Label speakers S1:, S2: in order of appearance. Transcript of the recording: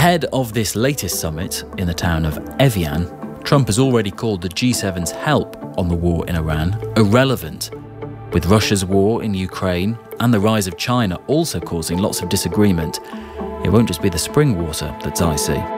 S1: Ahead of this latest summit in the town of Evian, Trump has already called the G7's help on the war in Iran irrelevant, with Russia's war in Ukraine and the rise of China also causing lots of disagreement. It won't just be the spring water that's icy.